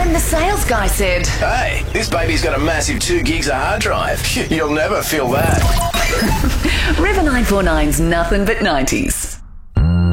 then the sales guy said, Hey, this baby's got a massive 2 gigs of hard drive. You'll never feel that. River 949's Nothing But 90s.